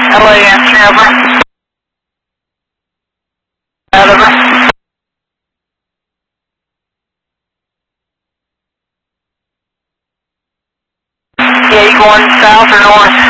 LA answer, over. Out, over. Yeah, you going south or north?